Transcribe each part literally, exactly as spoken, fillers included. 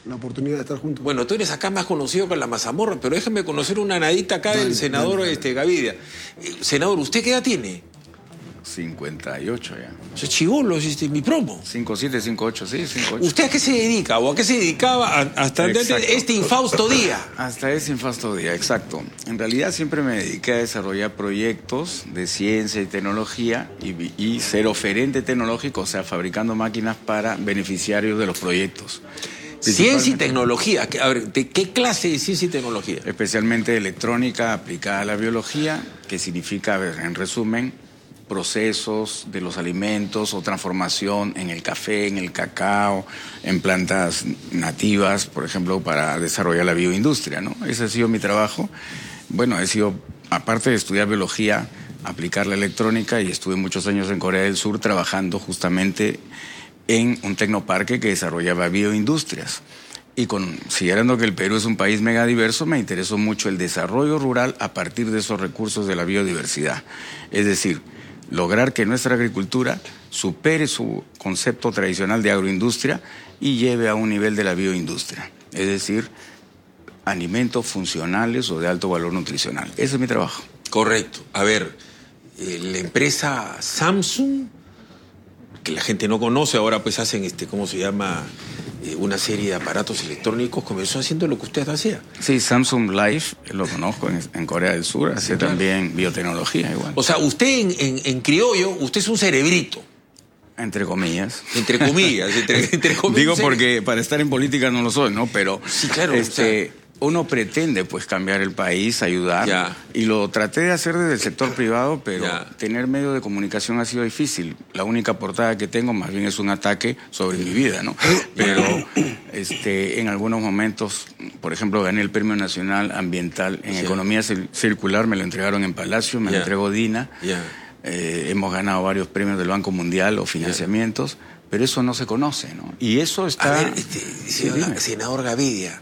la oportunidad de estar juntos. Bueno, tú eres acá más conocido que la mazamorra, pero déjame conocer una nadita acá dale, del senador dale, dale. Este, Gavidia. Eh, senador, ¿usted qué edad tiene? cincuenta y ocho ya. Eso es chibolo, este, mi promo. cinco siete, cinco ocho, sí, cinco ocho. ¿Usted a qué se dedica o a qué se dedicaba hasta este infausto día? Hasta ese infausto día, exacto. En realidad siempre me dediqué a desarrollar proyectos de ciencia y tecnología y, y ser oferente tecnológico, o sea, fabricando máquinas para beneficiarios de los proyectos. Ciencia y tecnología. A ver, ¿de qué clase de ciencia y tecnología? Especialmente electrónica aplicada a la biología, que significa, en resumen, procesos de los alimentos o transformación en el café, en el cacao, en plantas nativas, por ejemplo, para desarrollar la bioindustria, ¿no? Ese ha sido mi trabajo. Bueno, he sido, aparte de estudiar biología, aplicar la electrónica y estuve muchos años en Corea del Sur trabajando justamente en un tecnoparque que desarrollaba bioindustrias. Y considerando que el Perú es un país megadiverso, me interesó mucho el desarrollo rural a partir de esos recursos de la biodiversidad. Es decir, lograr que nuestra agricultura supere su concepto tradicional de agroindustria y lleve a un nivel de la bioindustria. Es decir, alimentos funcionales o de alto valor nutricional. Ese es mi trabajo. Correcto. A ver, eh, la empresa Samsung, que la gente no conoce, ahora pues hacen, este, ¿cómo se llama? Eh, una serie de aparatos electrónicos, comenzó haciendo lo que usted hacía. Sí, Samsung Life, lo conozco en, en Corea del Sur, hace sí, claro. también biotecnología igual. O sea, usted en, en, en criollo, usted es un cerebrito. Entre comillas. Entre comillas. entre, entre comillas Digo porque para estar en política no lo soy, ¿no? Pero sí, claro, este, o sea, uno pretende pues cambiar el país, ayudar. Ya. Y lo traté de hacer desde el sector privado, pero ya. tener medio de comunicación ha sido difícil. La única portada que tengo más bien es un ataque sobre mi vida, ¿no? Pero este, en algunos momentos, por ejemplo, gané el Premio Nacional Ambiental en ya. Economía Circular, me lo entregaron en Palacio, me ya. lo entregó Dina. Ya. Eh, hemos ganado varios premios del Banco Mundial o financiamientos, ya. pero eso no se conoce, ¿no? Y eso está... A ver, este, senador, senador Gavidia,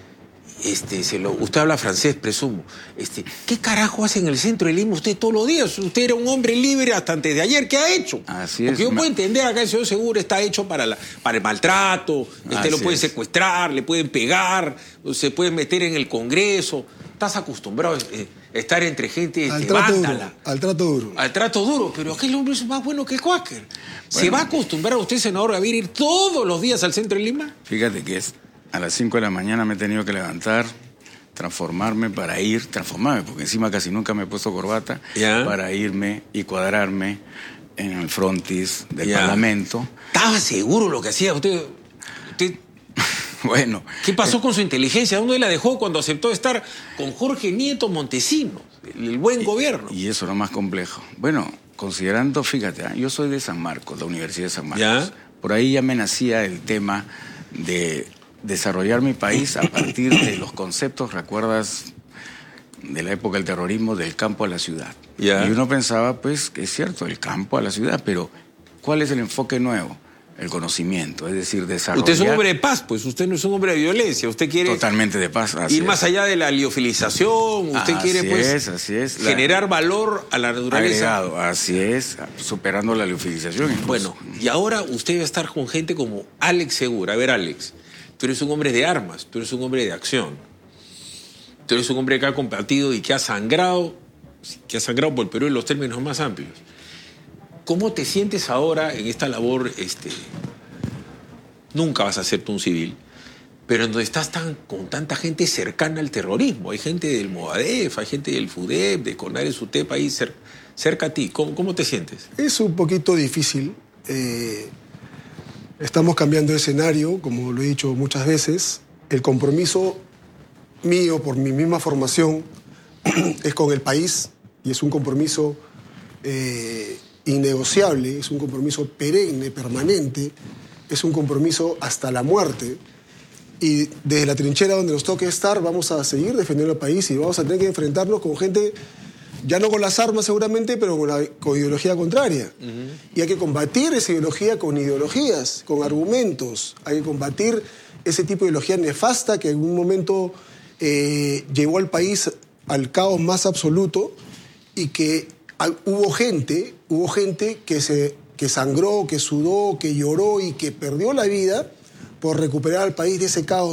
este, se lo, usted habla francés, presumo. Este, ¿qué carajo hace en el centro de Lima usted todos los días? Usted era un hombre libre hasta antes de ayer. ¿Qué ha hecho? Así Porque es. yo puedo entender, acá el señor Seguro está hecho para, la, para el maltrato, este, lo pueden es. secuestrar, le pueden pegar, se pueden meter en el Congreso. Estás acostumbrado a eh, estar entre gente al este, trato vándala. Duro, al trato duro. Al trato duro, pero aquel hombre es más bueno que el Quaker. Bueno, ¿se va a acostumbrar a usted, senador Gaviria, ir todos los días al centro de Lima? Fíjate que es a las cinco de la mañana me he tenido que levantar, transformarme para ir, transformarme, porque encima casi nunca me he puesto corbata, ¿Ya? para irme y cuadrarme en el frontis del ¿Ya? Parlamento. ¿Estaba seguro lo que hacía usted? usted... Bueno. ¿Qué pasó eh, con su inteligencia? ¿Dónde la dejó cuando aceptó estar con Jorge Nieto Montesinos, el buen y, gobierno? Y eso es lo más complejo. Bueno, considerando, fíjate, ¿eh? yo soy de San Marcos, la Universidad de San Marcos. ¿Ya? Por ahí ya me nacía el tema de desarrollar mi país a partir de los conceptos, ¿recuerdas? De la época del terrorismo, del campo a la ciudad. ¿Ya? Y uno pensaba, pues, que es cierto, el campo a la ciudad, pero ¿cuál es el enfoque nuevo? El conocimiento, es decir, desarrollar... Usted es un hombre de paz, pues usted no es un hombre de violencia, usted quiere... Totalmente de paz, así ir es. más allá de la liofilización, usted así quiere, pues, es, así es. generar la... valor a la naturaleza. Agregado, así es, superando la liofilización. Incluso. Bueno, y ahora usted va a estar con gente como Alex Segura. A ver, Alex, tú eres un hombre de armas, tú eres un hombre de acción. Tú eres un hombre que ha combatido y que ha sangrado, que ha sangrado por el Perú en los términos más amplios. ¿Cómo te sientes ahora en esta labor? Este, nunca vas a ser tú un civil, pero en donde estás tan, con tanta gente cercana al terrorismo. Hay gente del Movadef, hay gente del FUDEP, de CONARES, UTEP, ahí cer, cerca a ti. ¿Cómo, ¿Cómo te sientes? Es un poquito difícil. Eh, estamos cambiando de escenario, como lo he dicho muchas veces. El compromiso mío, por mi misma formación, es con el país y es un compromiso... Eh, innegociable, es un compromiso perenne, permanente, es un compromiso hasta la muerte. Y desde la trinchera donde nos toque estar, vamos a seguir defendiendo el país y vamos a tener que enfrentarnos con gente, ya no con las armas seguramente, pero con, la, con ideología contraria. Uh-huh. Y hay que combatir esa ideología con ideologías, con argumentos. Hay que combatir ese tipo de ideología nefasta que en un momento eh, llevó al país al caos más absoluto y que hubo gente, hubo gente que, se, que sangró, que sudó, que lloró y que perdió la vida por recuperar al país de ese caos.